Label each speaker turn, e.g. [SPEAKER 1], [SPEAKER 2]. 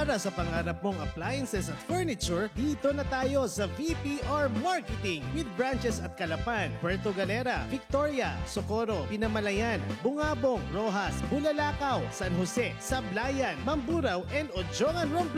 [SPEAKER 1] Para sa pangarap mong appliances at furniture, dito na tayo sa VPR Marketing with branches at Calapan, Puerto Galera, Victoria, Socorro, Pinamalayan, Bungabong, Rojas, Bulalakaw, San Jose, Sablayan, Mamburao, and Ojongan,